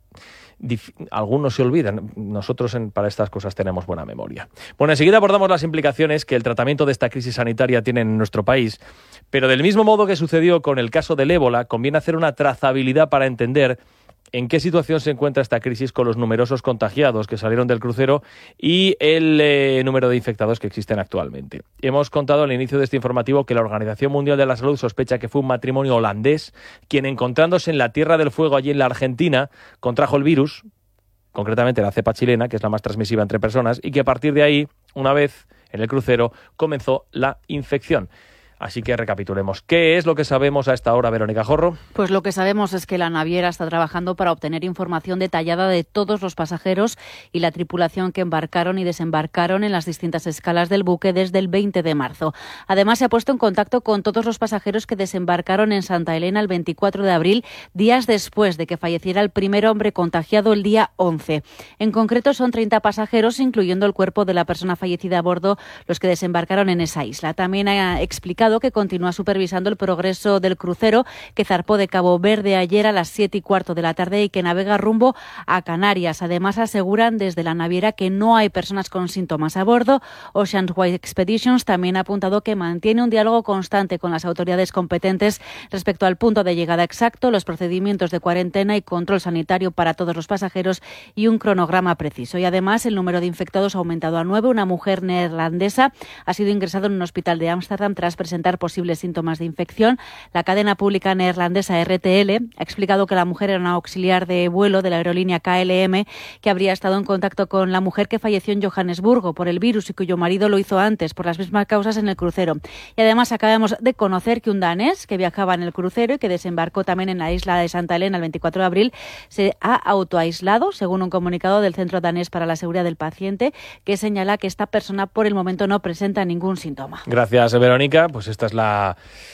algunos se olvidan. Nosotros para estas cosas tenemos buena memoria. Bueno, enseguida abordamos las implicaciones que el tratamiento de esta crisis sanitaria tiene en nuestro país, pero del mismo modo que sucedió con el caso del ébola, conviene hacer una trazabilidad para entender en qué situación se encuentra esta crisis con los numerosos contagiados que salieron del crucero y el número de infectados que existen actualmente. Hemos contado al inicio de este informativo que la Organización Mundial de la Salud sospecha que fue un matrimonio holandés quien, encontrándose en la Tierra del Fuego allí en la Argentina, contrajo el virus, concretamente la cepa chilena, que es la más transmisiva entre personas, y que a partir de ahí, una vez en el crucero, comenzó la infección. Así que recapitulemos. ¿Qué es lo que sabemos a esta hora, Verónica Jorro? Pues lo que sabemos es que la naviera está trabajando para obtener información detallada de todos los pasajeros y la tripulación que embarcaron y desembarcaron en las distintas escalas del buque desde el 20 de marzo. Además, se ha puesto en contacto con todos los pasajeros que desembarcaron en Santa Elena el 24 de abril, días después de que falleciera el primer hombre contagiado el día 11. En concreto, son 30 pasajeros, incluyendo el cuerpo de la persona fallecida a bordo, los que desembarcaron en esa isla. También ha explicado que continúa supervisando el progreso del crucero que zarpó de Cabo Verde ayer a las 7:15 de la tarde y que navega rumbo a Canarias. Además, aseguran desde la naviera que no hay personas con síntomas a bordo. Ocean Wide Expeditions también ha apuntado que mantiene un diálogo constante con las autoridades competentes respecto al punto de llegada exacto, los procedimientos de cuarentena y control sanitario para todos los pasajeros y un cronograma preciso. Y además, el número de infectados ha aumentado a 9. Una mujer neerlandesa ha sido ingresada en un hospital de Ámsterdam tras presentar posibles síntomas de infección. La cadena pública neerlandesa RTL ha explicado que la mujer era una auxiliar de vuelo de la aerolínea KLM que habría estado en contacto con la mujer que falleció en Johannesburgo por el virus y cuyo marido lo hizo antes por las mismas causas en el crucero. Y además acabamos de conocer que un danés que viajaba en el crucero y que desembarcó también en la isla de Santa Elena el 24 de abril se ha autoaislado, según un comunicado del Centro Danés para la Seguridad del Paciente, que señala que esta persona por el momento no presenta ningún síntoma. Gracias, Verónica. Pues esta es la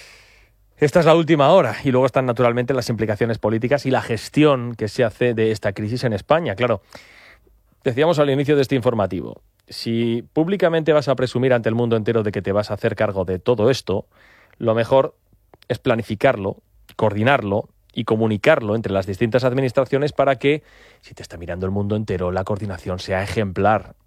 última hora y luego están naturalmente las implicaciones políticas y la gestión que se hace de esta crisis en España. Claro, decíamos al inicio de este informativo, si públicamente vas a presumir ante el mundo entero de que te vas a hacer cargo de todo esto, lo mejor es planificarlo, coordinarlo y comunicarlo entre las distintas administraciones para que, si te está mirando el mundo entero, la coordinación sea ejemplar.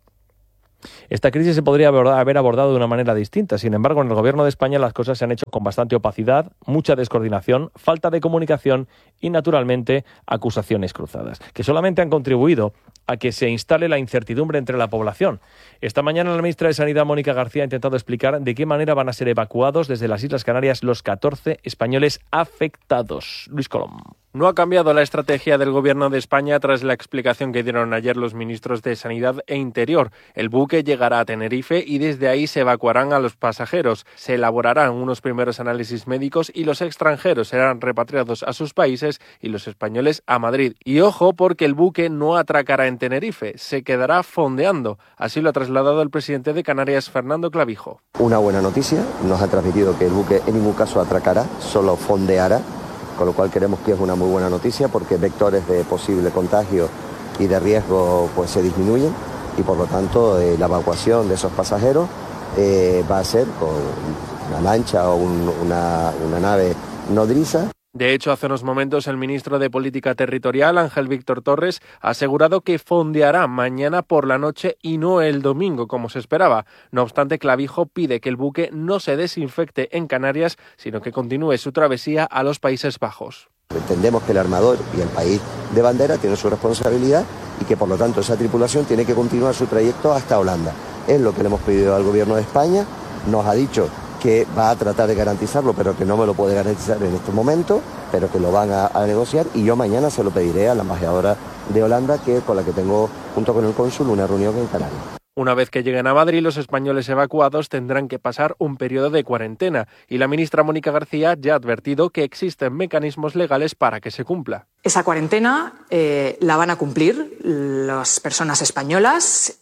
Esta crisis se podría haber abordado de una manera distinta. Sin embargo, en el Gobierno de España las cosas se han hecho con bastante opacidad, mucha descoordinación, falta de comunicación y, naturalmente, acusaciones cruzadas, que solamente han contribuido a que se instale la incertidumbre entre la población. Esta mañana la ministra de Sanidad, Mónica García, ha intentado explicar de qué manera van a ser evacuados desde las Islas Canarias los 14 españoles afectados. Luis Colom. No ha cambiado la estrategia del Gobierno de España tras la explicación que dieron ayer los ministros de Sanidad e Interior. El buque llegará a Tenerife y desde ahí se evacuarán a los pasajeros. Se elaborarán unos primeros análisis médicos y los extranjeros serán repatriados a sus países y los españoles a Madrid. Y ojo, porque el buque no atracará en Tenerife, se quedará fondeando. Así lo ha trasladado el presidente de Canarias, Fernando Clavijo. Una buena noticia, nos ha transmitido que el buque en ningún caso atracará, solo fondeará. Con lo cual creemos que es una muy buena noticia porque vectores de posible contagio y de riesgo pues se disminuyen y por lo tanto la evacuación de esos pasajeros va a ser con una lancha o una nave nodriza. De hecho, hace unos momentos el ministro de Política Territorial, Ángel Víctor Torres, ha asegurado que fondeará mañana por la noche y no el domingo, como se esperaba. No obstante, Clavijo pide que el buque no se desinfecte en Canarias, sino que continúe su travesía a los Países Bajos. Entendemos que el armador y el país de bandera tienen su responsabilidad y que por lo tanto esa tripulación tiene que continuar su trayecto hasta Holanda. Es lo que le hemos pedido al Gobierno de España, nos ha dicho que va a tratar de garantizarlo, pero que no me lo puede garantizar en estos momentos, pero que lo van a negociar y yo mañana se lo pediré a la embajadora de Holanda, con la que tengo, junto con el cónsul, una reunión en Canarias. Una vez que lleguen a Madrid, los españoles evacuados tendrán que pasar un periodo de cuarentena y la ministra Mónica García ya ha advertido que existen mecanismos legales para que se cumpla. Esa cuarentena la van a cumplir las personas españolas.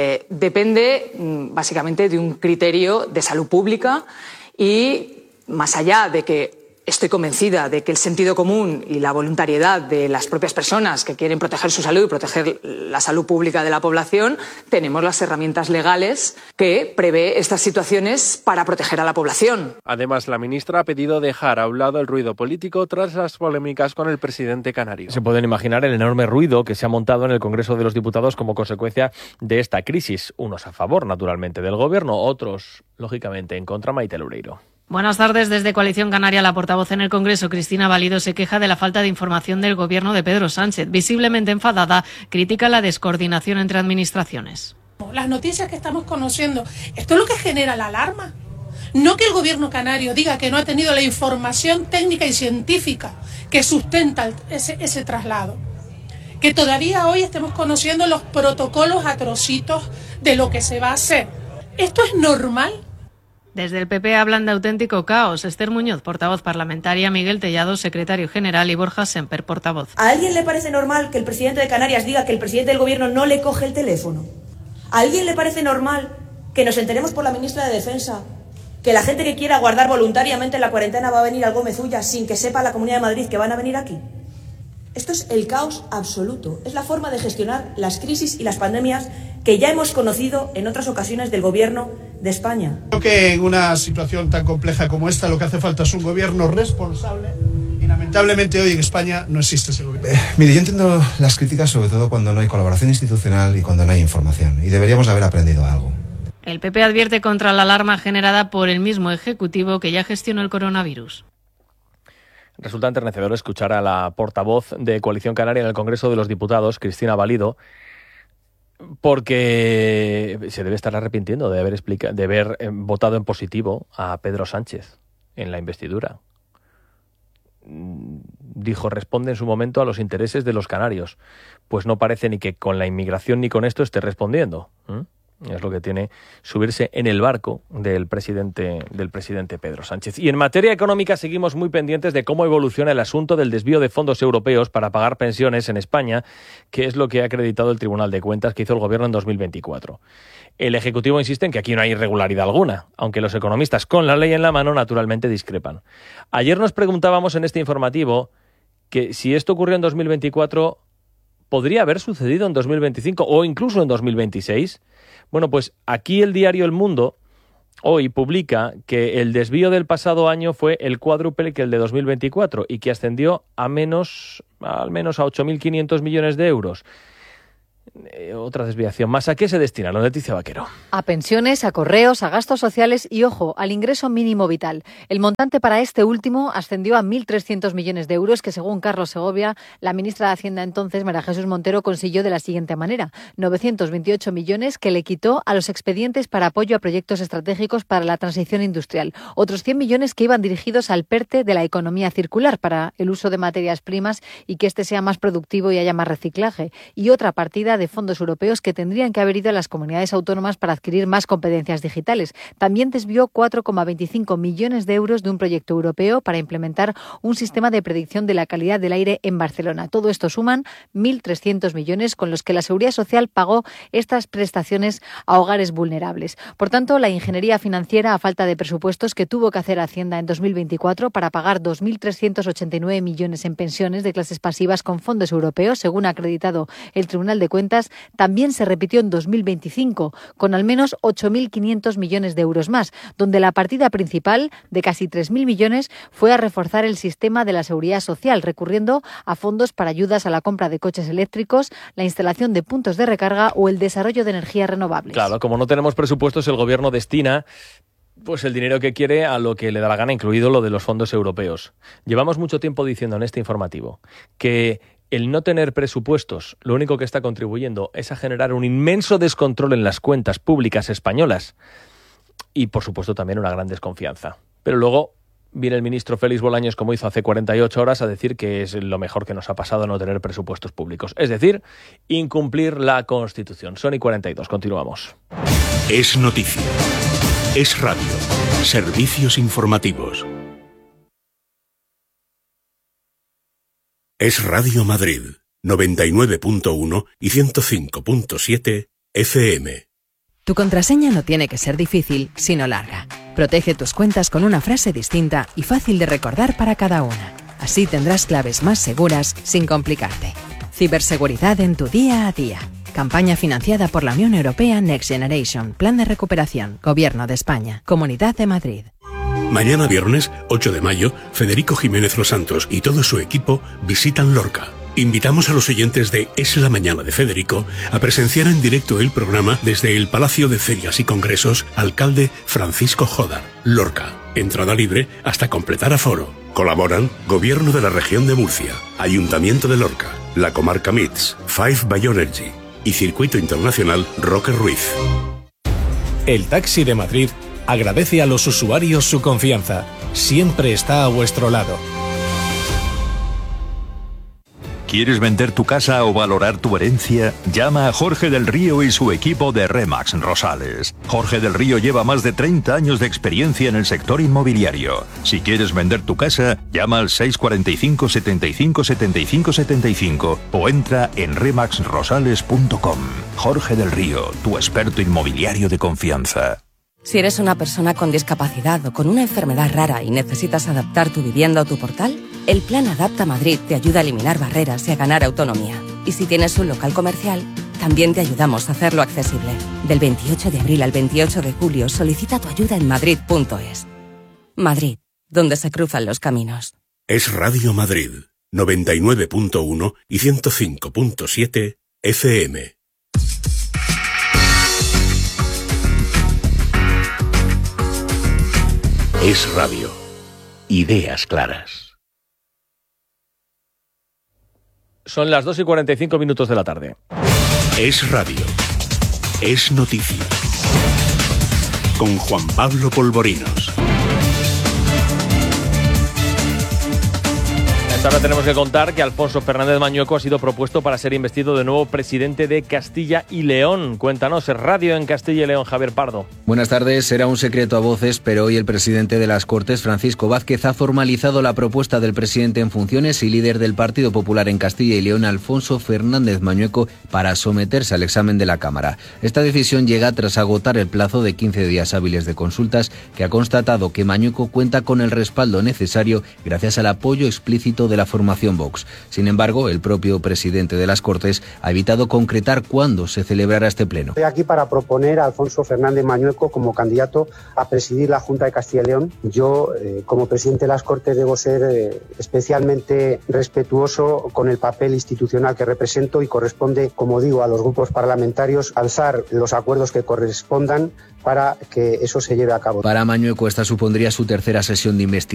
Depende básicamente de un criterio de salud pública y más allá de que Estoy convencida de que el sentido común y la voluntariedad de las propias personas que quieren proteger su salud y proteger la salud pública de la población, tenemos las herramientas legales que prevé estas situaciones para proteger a la población. Además, la ministra ha pedido dejar a un lado el ruido político tras las polémicas con el presidente canario. Se pueden imaginar el enorme ruido que se ha montado en el Congreso de los Diputados como consecuencia de esta crisis. Unos a favor, naturalmente, del Gobierno, otros, lógicamente, en contra. Maite Loureiro. Buenas tardes. Desde Coalición Canaria, la portavoz en el Congreso, Cristina Valido, se queja de la falta de información del Gobierno de Pedro Sánchez. Visiblemente enfadada, critica la descoordinación entre administraciones. Las noticias que estamos conociendo, esto es lo que genera la alarma. No que el Gobierno canario diga que no ha tenido la información técnica y científica que sustenta ese traslado. Que todavía hoy estemos conociendo los protocolos a trocitos de lo que se va a hacer. ¿Esto es normal? Desde el PP hablan de auténtico caos. Esther Muñoz, portavoz parlamentaria, Miguel Tellado, secretario general, y Borja Semper, portavoz. ¿A alguien le parece normal que el presidente de Canarias diga que el presidente del Gobierno no le coge el teléfono? ¿A alguien le parece normal que nos enteremos por la ministra de Defensa que la gente que quiera guardar voluntariamente la cuarentena va a venir al Gómez Ulla sin que sepa la Comunidad de Madrid que van a venir aquí? Esto es el caos absoluto. Es la forma de gestionar las crisis y las pandemias que ya hemos conocido en otras ocasiones del Gobierno de España. Creo que en una situación tan compleja como esta lo que hace falta es un gobierno responsable y lamentablemente hoy en España no existe ese gobierno. Mire, yo entiendo las críticas sobre todo cuando no hay colaboración institucional y cuando no hay información. Y deberíamos haber aprendido algo. El PP advierte contra la alarma generada por el mismo Ejecutivo que ya gestionó el coronavirus. Resulta enternecedor escuchar a la portavoz de Coalición Canaria en el Congreso de los Diputados, Cristina Valido, porque se debe estar arrepintiendo de haber votado en positivo a Pedro Sánchez en la investidura. Dijo, responde en su momento a los intereses de los canarios. Pues no parece ni que con la inmigración ni con esto esté respondiendo. Es lo que tiene subirse en el barco del presidente Pedro Sánchez. Y en materia económica seguimos muy pendientes de cómo evoluciona el asunto del desvío de fondos europeos para pagar pensiones en España, que es lo que ha acreditado el Tribunal de Cuentas que hizo el Gobierno en 2024. El Ejecutivo insiste en que aquí no hay irregularidad alguna, aunque los economistas con la ley en la mano naturalmente discrepan. Ayer nos preguntábamos en este informativo que si esto ocurrió en 2024, ¿podría haber sucedido en 2025 o incluso en 2026? Bueno, pues aquí el diario El Mundo hoy publica que el desvío del pasado año fue el cuádruple que el de 2024 y que ascendió al menos a 8.500 millones de euros. Otra desviación más. ¿A qué se destina? Leticia Vaquero. A pensiones, a correos, a gastos sociales y, ojo, al ingreso mínimo vital. El montante para este último ascendió a 1.300 millones de euros que, según Carlos Segovia, la ministra de Hacienda entonces, María Jesús Montero, consiguió de la siguiente manera. 928 millones que le quitó a los expedientes para apoyo a proyectos estratégicos para la transición industrial. Otros 100 millones que iban dirigidos al PERTE de la economía circular para el uso de materias primas y que este sea más productivo y haya más reciclaje. Y otra partida de fondos europeos que tendrían que haber ido a las comunidades autónomas para adquirir más competencias digitales. También desvió 4,25 millones de euros de un proyecto europeo para implementar un sistema de predicción de la calidad del aire en Barcelona. Todo esto suman 1.300 millones con los que la Seguridad Social pagó estas prestaciones a hogares vulnerables. Por tanto, la ingeniería financiera a falta de presupuestos que tuvo que hacer Hacienda en 2024 para pagar 2.389 millones en pensiones de clases pasivas con fondos europeos, según ha acreditado el Tribunal de Cuentas, también se repitió en 2025, con al menos 8.500 millones de euros más, donde la partida principal, de casi 3.000 millones, fue a reforzar el sistema de la seguridad social, recurriendo a fondos para ayudas a la compra de coches eléctricos, la instalación de puntos de recarga o el desarrollo de energías renovables. Claro, como no tenemos presupuestos, el Gobierno destina pues el dinero que quiere a lo que le da la gana, incluido lo de los fondos europeos. Llevamos mucho tiempo diciendo en este informativo que el no tener presupuestos lo único que está contribuyendo es a generar un inmenso descontrol en las cuentas públicas españolas y, por supuesto, también una gran desconfianza. Pero luego viene el ministro Félix Bolaños, como hizo hace 48 horas, a decir que es lo mejor que nos ha pasado no tener presupuestos públicos. Es decir, incumplir la Constitución. Son y 42. Continuamos. Es noticia. Es radio. Servicios informativos. Es Radio Madrid, 99.1 y 105.7 FM. Tu contraseña no tiene que ser difícil, sino larga. Protege tus cuentas con una frase distinta y fácil de recordar para cada una. Así tendrás claves más seguras sin complicarte. Ciberseguridad en tu día a día. Campaña financiada por la Unión Europea Next Generation. Plan de recuperación. Gobierno de España. Comunidad de Madrid. Mañana viernes, 8 de mayo, Federico Jiménez Los Santos y todo su equipo visitan Lorca. Invitamos a los oyentes de Es la Mañana de Federico a presenciar en directo el programa desde el Palacio de Ferias y Congresos Alcalde Francisco Jodar, Lorca. Entrada libre hasta completar aforo. Colaboran Gobierno de la Región de Murcia, Ayuntamiento de Lorca, la Comarca MITS, Five Bioenergy y Circuito Internacional Roque Ruiz. El Taxi de Madrid agradece a los usuarios su confianza. Siempre está a vuestro lado. ¿Quieres vender tu casa o valorar tu herencia? Llama a Jorge del Río y su equipo de Remax Rosales. Jorge del Río lleva más de 30 años de experiencia en el sector inmobiliario. Si quieres vender tu casa, llama al 645 75 75 75 o entra en remaxrosales.com. Jorge del Río, tu experto inmobiliario de confianza. Si eres una persona con discapacidad o con una enfermedad rara y necesitas adaptar tu vivienda o tu portal, el Plan Adapta Madrid te ayuda a eliminar barreras y a ganar autonomía. Y si tienes un local comercial, también te ayudamos a hacerlo accesible. Del 28 de abril al 28 de julio solicita tu ayuda en madrid.es. Madrid, donde se cruzan los caminos. Es Radio Madrid, 99.1 y 105.7 FM. Es Radio. Ideas claras. Son las 2:45 de la tarde. Es Radio. Es noticia. Con Juan Pablo Polvorinos. Esta vez tenemos que contar que Alfonso Fernández Mañueco ha sido propuesto para ser investido de nuevo presidente de Castilla y León. Cuéntanos, Radio en Castilla y León, Javier Pardo. Buenas tardes. Será un secreto a voces, pero hoy el presidente de las Cortes, Francisco Vázquez, ha formalizado la propuesta del presidente en funciones y líder del Partido Popular en Castilla y León, Alfonso Fernández Mañueco, para someterse al examen de la Cámara. Esta decisión llega tras agotar el plazo de 15 días hábiles de consultas, que ha constatado que Mañueco cuenta con el respaldo necesario gracias al apoyo explícito de la formación Vox. Sin embargo, el propio presidente de las Cortes ha evitado concretar cuándo se celebrará este pleno. Estoy aquí para proponer a Alfonso Fernández Mañueco como candidato a presidir la Junta de Castilla y León. Yo, como presidente de las Cortes, debo ser especialmente respetuoso con el papel institucional que represento y corresponde, como digo, a los grupos parlamentarios alzar los acuerdos que correspondan para que eso se lleve a cabo. Para Mañueco esta supondría su tercera sesión de investidura